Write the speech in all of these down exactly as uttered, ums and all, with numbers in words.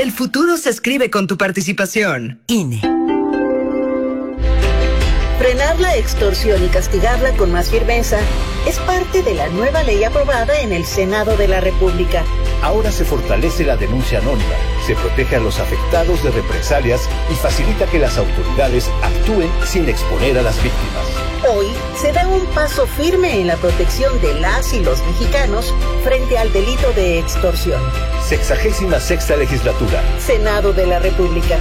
El futuro se escribe con tu participación. I N E. Frenar la extorsión y castigarla con más firmeza es parte de la nueva ley aprobada en el Senado de la República. Ahora se fortalece la denuncia anónima, se protege a los afectados de represalias y facilita que las autoridades actúen sin exponer a las víctimas. Hoy se da un paso firme en la protección de las y los mexicanos frente al delito de extorsión. Sexagésima sexta legislatura. Senado de la República.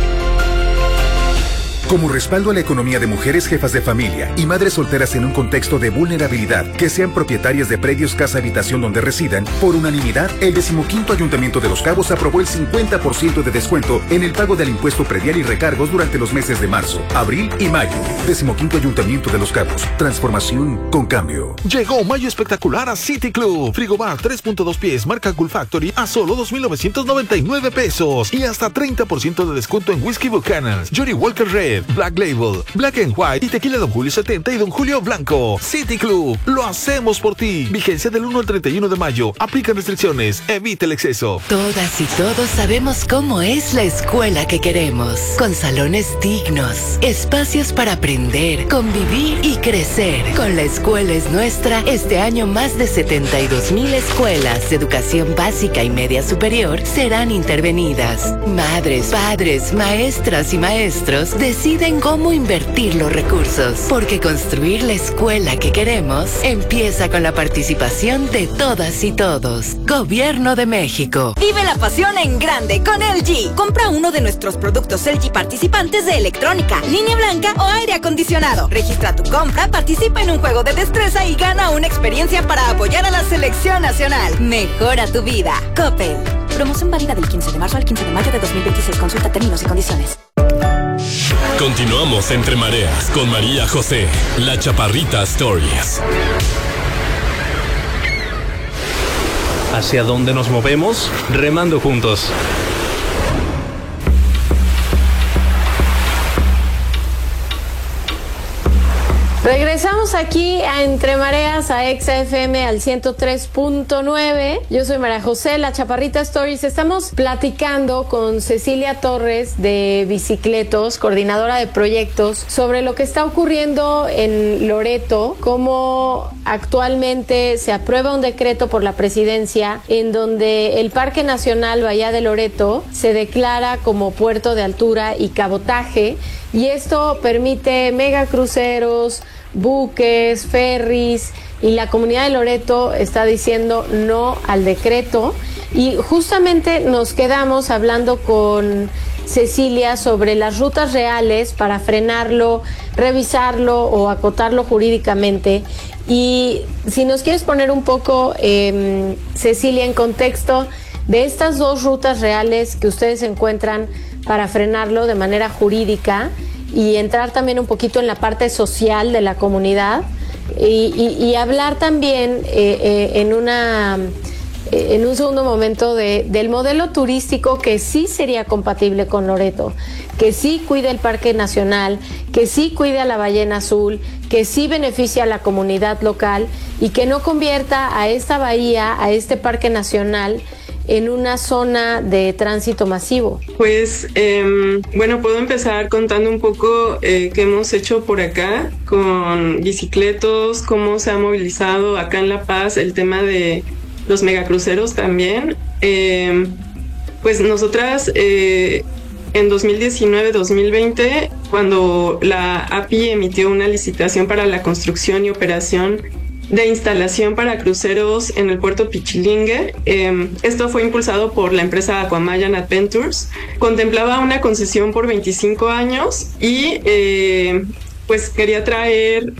Como respaldo a la economía de mujeres jefas de familia y madres solteras en un contexto de vulnerabilidad que sean propietarias de predios casa-habitación donde residan, por unanimidad, el decimoquinto Ayuntamiento de Los Cabos aprobó el cincuenta por ciento de descuento en el pago del impuesto predial y recargos durante los meses de marzo, abril y mayo. Decimoquinto Ayuntamiento de Los Cabos. Transformación con cambio. Llegó mayo espectacular a City Club. Frigobar tres punto dos pies marca Cool Factory a solo dos mil novecientos noventa y nueve pesos y hasta treinta por ciento de descuento en Whisky Buchanan, Johnny Walker Red, Black Label, Black and White y Tequila Don Julio setenta y Don Julio Blanco. City Club, lo hacemos por ti. Vigencia del uno al treinta y uno de mayo. Aplican restricciones. Evita el exceso. Todas y todos sabemos cómo es la escuela que queremos. Con salones dignos, espacios para aprender, convivir y crecer. Con La Escuela es Nuestra, este año más de setenta y dos mil escuelas de educación básica y media superior serán intervenidas. Madres, padres, maestras y maestros deciden cómo invertir los recursos, porque construir la escuela que queremos empieza con la participación de todas y todos. Gobierno de México. Vive la pasión en grande con L G. Compra uno de nuestros productos L G participantes de electrónica, línea blanca o aire acondicionado. Registra tu compra, participa en un juego de destreza y gana una experiencia para apoyar a la selección nacional. Mejora tu vida. Coppel. Promoción válida del quince de marzo al quince de mayo de dos mil veintiséis. Consulta términos y condiciones. Continuamos Entre Mareas con María José, la Chaparrita Stories. ¿Hacia dónde nos movemos? Remando juntos. Regresamos aquí a Entre Mareas, a Exa F M al ciento tres punto nueve. Yo soy María José, la Chaparrita Stories. Estamos platicando con Cecilia Torres de Bicicletos, coordinadora de proyectos, sobre lo que está ocurriendo en Loreto, cómo actualmente se aprueba un decreto por la presidencia en donde el Parque Nacional Bahía de Loreto se declara como puerto de altura y cabotaje, y esto permite megacruceros, buques, ferries, y la comunidad de Loreto está diciendo no al decreto. Y justamente nos quedamos hablando con Cecilia sobre las rutas reales para frenarlo, revisarlo o acotarlo jurídicamente. Y si nos quieres poner un poco, eh, Cecilia, en contexto de estas dos rutas reales que ustedes encuentran para frenarlo de manera jurídica, y entrar también un poquito en la parte social de la comunidad, y, y, y hablar también eh, eh, en una eh, en un segundo momento de, del modelo turístico que sí sería compatible con Loreto, que sí cuide el Parque Nacional, que sí cuide a la ballena azul, que sí beneficia a la comunidad local y que no convierta a esta bahía, a este Parque Nacional, en una zona de tránsito masivo. Pues, eh, bueno, puedo empezar contando un poco eh, qué hemos hecho por acá con Bicicletos, cómo se ha movilizado acá en La Paz el tema de los megacruceros también. Eh, pues nosotras eh, en dos mil diecinueve dos mil veinte, cuando la A P I emitió una licitación para la construcción y operación de instalación para cruceros en el puerto Pichilingue. Eh, esto fue impulsado por la empresa Aquamayan Adventures. Contemplaba una concesión por veinticinco años y eh, pues quería traer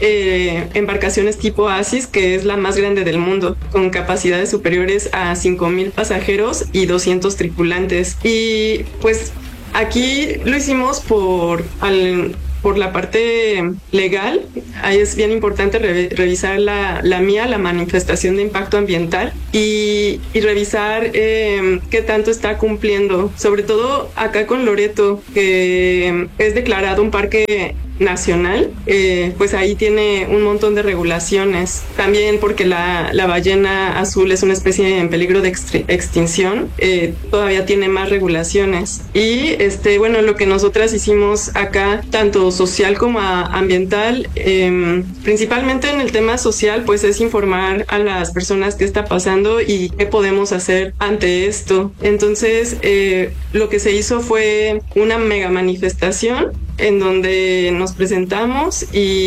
eh, embarcaciones tipo Asis, que es la más grande del mundo, con capacidades superiores a cinco mil pasajeros y doscientos tripulantes. Y pues aquí lo hicimos por al por la parte legal. Ahí es bien importante re- revisar la, la mía, la manifestación de impacto ambiental, y, y revisar eh, qué tanto está cumpliendo, sobre todo acá con Loreto, que es declarado un parque nacional, eh, pues ahí tiene un montón de regulaciones. También porque la, la ballena azul es una especie en peligro de ext- extinción, eh, todavía tiene más regulaciones. Y este, bueno, lo que nosotras hicimos acá, tanto social como a, ambiental, eh, principalmente en el tema social, pues es informar a las personas qué está pasando y qué podemos hacer ante esto. Entonces, eh, lo que se hizo fue una mega manifestación en donde nos presentamos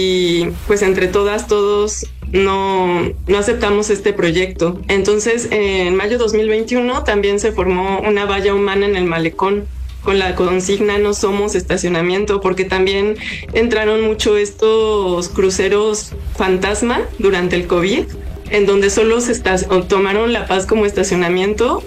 y pues entre todas, todos no, no aceptamos este proyecto. Entonces, en mayo de dos mil veintiuno también se formó una valla humana en el malecón con la consigna "No somos estacionamiento", porque también entraron mucho estos cruceros fantasma durante el COVID, en donde solo se esta- tomaron La Paz como estacionamiento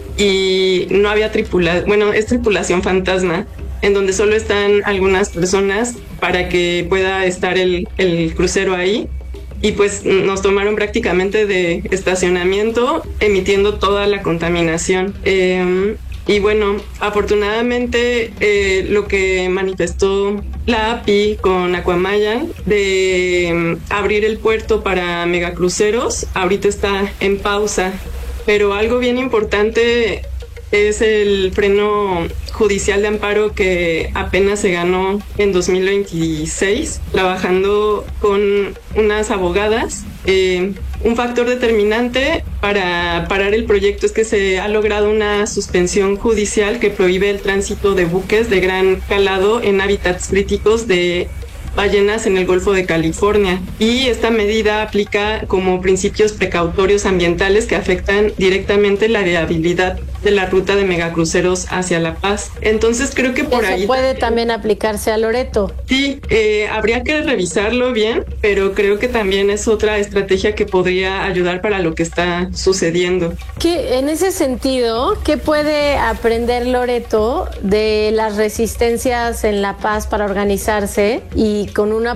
y no había tripulación, bueno, es tripulación fantasma, en donde solo están algunas personas para que pueda estar el, el crucero ahí. Y pues nos tomaron prácticamente de estacionamiento, emitiendo toda la contaminación. Eh, y bueno, afortunadamente eh, lo que manifestó la A P I con Aquamayan de eh, abrir el puerto para megacruceros, ahorita está en pausa. Pero algo bien importante es el freno judicial de amparo que apenas se ganó en dos mil veintiséis, trabajando con unas abogadas. Eh, un factor determinante para parar el proyecto es que se ha logrado una suspensión judicial que prohíbe el tránsito de buques de gran calado en hábitats críticos de ballenas en el Golfo de California, y esta medida aplica como principios precautorios ambientales que afectan directamente la viabilidad de la ruta de megacruceros hacia La Paz. Entonces creo que por Eso ahí puede también aplicarse a Loreto. Sí, eh, habría que revisarlo bien, pero creo que también es otra estrategia que podría ayudar para lo que está sucediendo. ¿Qué, en ese sentido, qué puede aprender Loreto de las resistencias en La Paz para organizarse y con una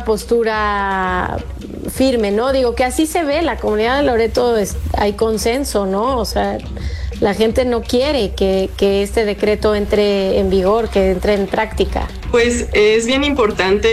postura firme, ¿no? Digo que así se ve, la comunidad de Loreto es, hay consenso, ¿no? O sea, la gente no quiere que, que este decreto entre en vigor, que entre en práctica. Pues es bien importante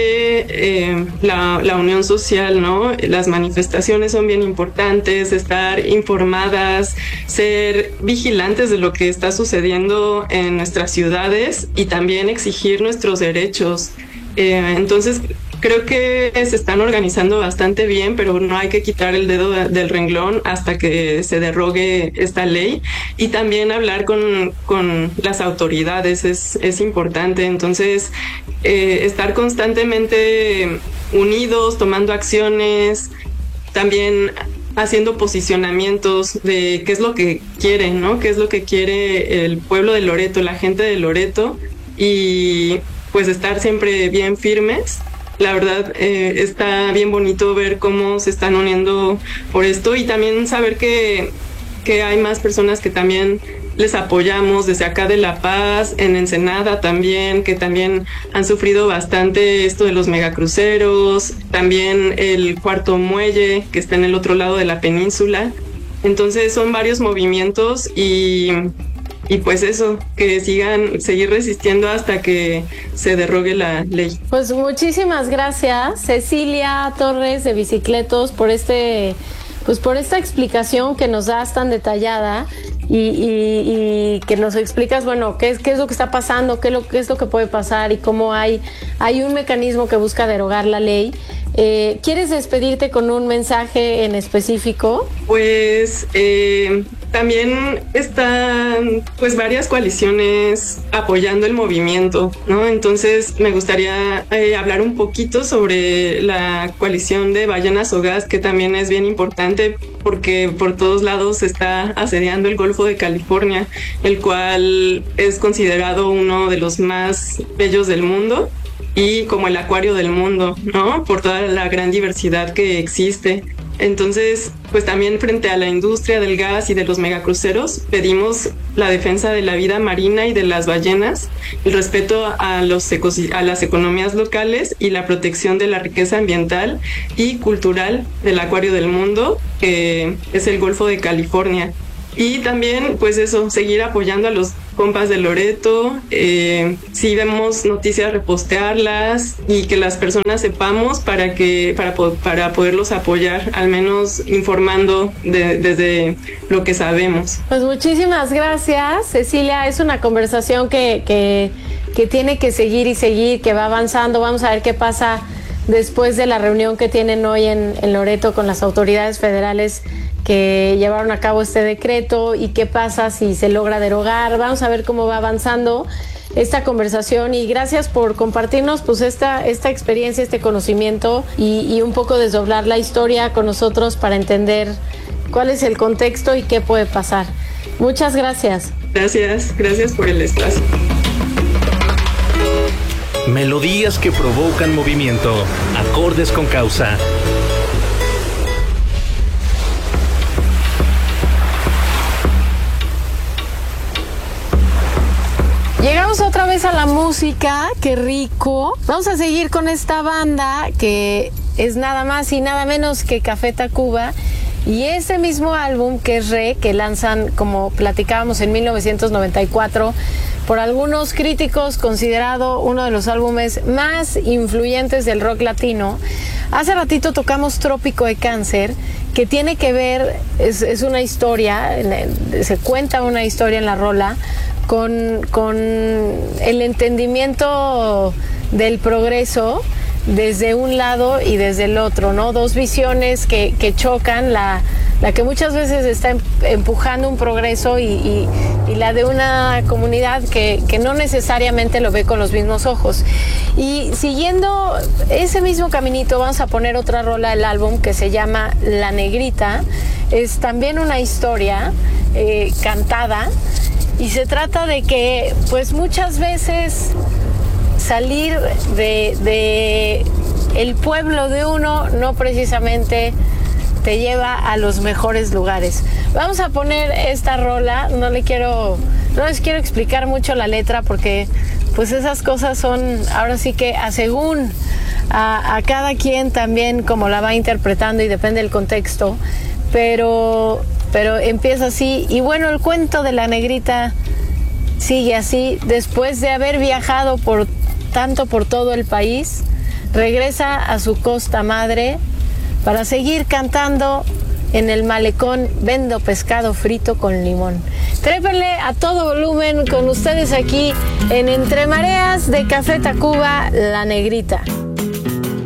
eh, la, la unión social, ¿no? Las manifestaciones son bien importantes, estar informadas, ser vigilantes de lo que está sucediendo en nuestras ciudades y también exigir nuestros derechos. Eh, entonces, creo que se están organizando bastante bien, pero no hay que quitar el dedo del renglón hasta que se derrogue esta ley, y también hablar con, con las autoridades es, es importante. Entonces, eh, estar constantemente unidos, tomando acciones, también haciendo posicionamientos de qué es lo que quieren, ¿no? Qué es lo que quiere el pueblo de Loreto, la gente de Loreto, y pues estar siempre bien firmes. La verdad, eh, está bien bonito ver cómo se están uniendo por esto, y también saber que, que hay más personas que también les apoyamos desde acá de La Paz, en Ensenada también, que también han sufrido bastante esto de los megacruceros, también el Cuarto Muelle, que está en el otro lado de la península. Entonces son varios movimientos y... Y pues eso, que sigan, seguir resistiendo hasta que se derrogue la ley. Pues muchísimas gracias, Cecilia Torres de Bicicletos, por este, pues por esta explicación que nos das tan detallada y, y, y que nos explicas, bueno, qué es, qué es lo que está pasando, qué es lo, qué es lo que puede pasar y cómo hay, hay un mecanismo que busca derogar la ley. Eh, ¿Quieres despedirte con un mensaje en específico? Pues eh, también están pues varias coaliciones apoyando el movimiento, ¿no? Entonces me gustaría eh, hablar un poquito sobre la coalición de Ballenas o Gas, que también es bien importante porque por todos lados se está asediando el Golfo de California, el cual es considerado uno de los más bellos del mundo y como el acuario del mundo, ¿no? Por toda la gran diversidad que existe. Entonces, pues también frente a la industria del gas y de los megacruceros, pedimos la defensa de la vida marina y de las ballenas, el respeto a, los ecos- a las economías locales y la protección de la riqueza ambiental y cultural del acuario del mundo, que es el Golfo de California. Y también, pues eso, seguir apoyando a los compas de Loreto, eh, si vemos noticias repostearlas y que las personas sepamos para que para, para poderlos apoyar, al menos informando de, desde lo que sabemos. Pues muchísimas gracias, Cecilia. Es una conversación que, que, que tiene que seguir y seguir, que va avanzando. Vamos a ver qué pasa después de la reunión que tienen hoy en, en Loreto con las autoridades federales que llevaron a cabo este decreto y qué pasa si se logra derogar. Vamos a ver cómo va avanzando esta conversación y gracias por compartirnos pues esta, esta experiencia, este conocimiento y, y un poco desdoblar la historia con nosotros para entender cuál es el contexto y qué puede pasar. Muchas gracias. Gracias, gracias por el espacio. Melodías que provocan movimiento, acordes con causa. Llegamos otra vez a la música, qué rico. Vamos a seguir con esta banda que es nada más y nada menos que Café Tacuba. Y ese mismo álbum que es Re, que lanzan, como platicábamos, en mil novecientos noventa y cuatro, por algunos críticos considerado uno de los álbumes más influyentes del rock latino. Hace ratito tocamos Trópico de Cáncer, que tiene que ver, es, es una historia, se cuenta una historia en la rola, con, con el entendimiento del progreso desde un lado y desde el otro, ¿no? Dos visiones que, que chocan, la, la que muchas veces está empujando un progreso y, y, y la de una comunidad que, que no necesariamente lo ve con los mismos ojos. Y siguiendo ese mismo caminito vamos a poner otra rola del álbum que se llama La Negrita. Es también una historia eh, cantada y se trata de que pues muchas veces salir de, de el pueblo de uno no precisamente te lleva a los mejores lugares. Vamos a poner esta rola, no le quiero, no les quiero explicar mucho la letra porque pues esas cosas son ahora sí que a según a, a cada quien también como la va interpretando y depende del contexto, pero, pero empieza así y bueno, el cuento de la negrita sigue así. Después de haber viajado por tanto por todo el país, regresa a su costa madre para seguir cantando en el malecón. Vendo pescado frito con limón. Trépenle a todo volumen con ustedes aquí en Entre Mareas de Café Tacuba, La Negrita.